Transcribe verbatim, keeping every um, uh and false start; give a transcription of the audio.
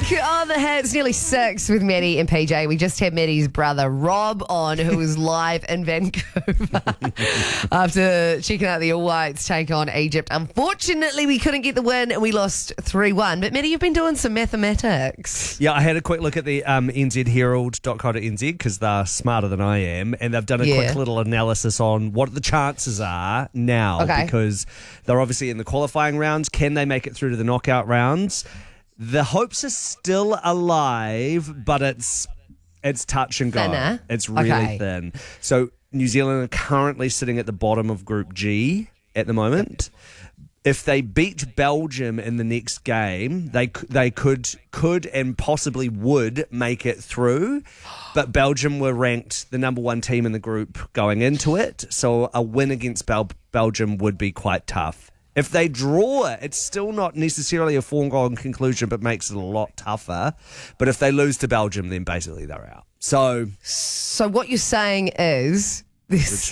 on the hits, nearly six with Maddie and P J. We just had Maddie's brother Rob on, who was live in Vancouver after checking out the All Whites take on Egypt. Unfortunately, we couldn't get the win and we lost three one. But Maddie, you've been doing some mathematics. Yeah, I had a quick look at the um, n z herald dot co dot n z because they're smarter than I am, and they've done a Yeah. quick little analysis on what the chances are now Okay. because they're obviously in the qualifying rounds. Can they make it through to the knockout rounds? The hopes are still alive, but it's it's touch and go. Thinner? It's really Okay. thin. So New Zealand are currently sitting at the bottom of Group G at the moment. If they beat Belgium in the next game, they c- they could could and possibly would make it through. But Belgium were ranked the number one team in the group going into it, so a win against Bel- Belgium would be quite tough. If they draw, it's still not necessarily a foregone conclusion, but makes it a lot tougher. But if they lose to Belgium, then basically they're out. So So what you're saying is there's